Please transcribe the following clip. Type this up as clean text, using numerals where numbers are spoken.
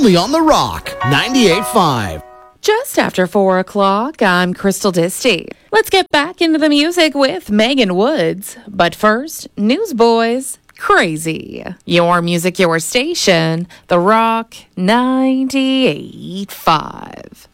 only on The Rock, 98.5. Just after 4 o'clock, I'm Crystal Disty. Let's get back into the music with Megan Woods. But first, Newsboys Crazy. Your music, your station, The Rock 98.5.